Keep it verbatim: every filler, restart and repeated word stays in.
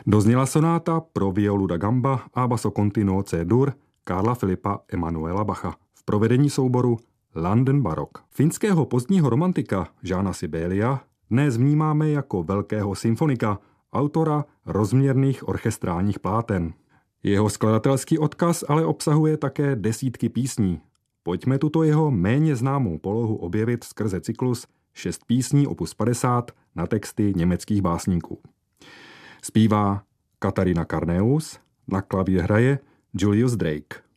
Dozněla sonáta pro violu da gamba a basso continuo C-dur Karla Filipa Emanuela Bacha v provedení souboru London Baroque. Finského pozdního romantika Jána Sibélia dnes vnímáme jako velkého symfonika, autora rozměrných orchestrálních pláten. Jeho skladatelský odkaz ale obsahuje také desítky písní. Pojďme tuto jeho méně známou polohu objevit skrze cyklus šest písní opus padesát na texty německých básníků. Zpívá Katarina Karneus, na klavír hraje Julius Drake.